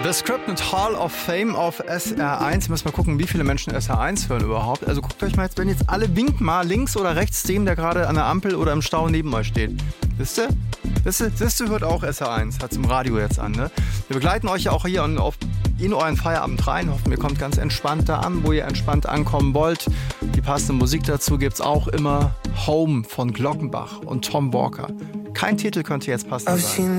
The Script mit Hall of Fame auf SR1. Müssen wir gucken, wie viele Menschen SR1 hören überhaupt. Also guckt euch mal jetzt, wenn jetzt alle winken mal links oder rechts dem, der gerade an der Ampel oder im Stau neben euch steht. Wisst ihr? Wisst ihr, hört auch SR1. Hat's im Radio jetzt an, ne? Wir begleiten euch ja auch hier in euren Feierabend rein. Hoffen, ihr kommt ganz entspannt da an, wo ihr entspannt ankommen wollt. Die passende Musik dazu gibt's auch immer. Home von Glockenbach und Tom Walker. Kein Titel könnte jetzt passender sein.